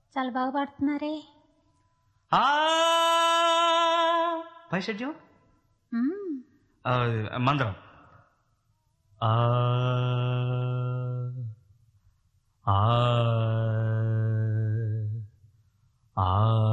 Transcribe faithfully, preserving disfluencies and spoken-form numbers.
చాలా బాగా పాడుతున్నారే. ఆ పై షడ్యం మ్మ్. ఆ, మందరం ఆ ఆ ఆ